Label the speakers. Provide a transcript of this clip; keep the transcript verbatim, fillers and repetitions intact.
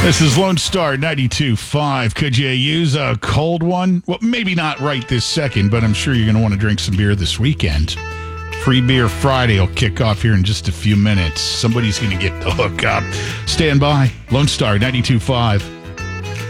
Speaker 1: This is Lone Star ninety-two point five. Could you use a cold one? Well, maybe not right this second, but I'm sure you're going to want to drink some beer this weekend. Free Beer Friday will kick off here in just a few minutes. Somebody's going to get the hook up. Stand by. Lone Star ninety-two point five.